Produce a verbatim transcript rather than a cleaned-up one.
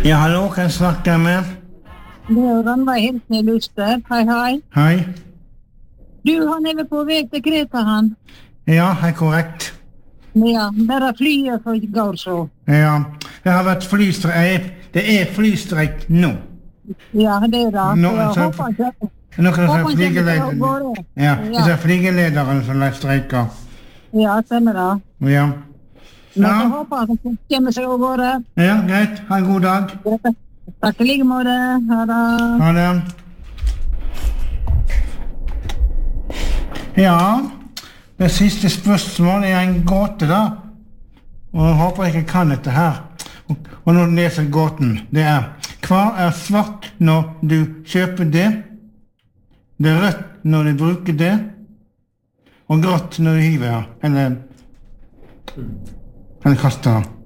Ja, hallo, kan jeg snakke med? Det er Rannveig Hilsen i Luster. Hei, hei. Hei. Du, han er vel på vei til Kreta, han? Ja, det er korrekt. Ja, der er flyet som går så. Ja, det har vært flystreik. Det er flystreik nå. Ja, det er det. Nå, Så jeg så- håper ikke... Nå kan du Håper se ikke det flygelederen. går. Ja, Ja. det er flygelederen som streiker. Ja, stemmer det. Ja. Men jeg Ja, håper at han kommer seg av gårde. ja, greit. Ha en god dag. Takk i like måte. Ha det. Ha det. Ja, det siste spørsmålet er en gåte da. Og jeg håper jeg ikke kan dette her. Og, og nå leser jeg gåten. Det er, hva er svart når du kjøper det? Det er rødt når du bruker det. Og grått når du hiver, eller, eller kaster.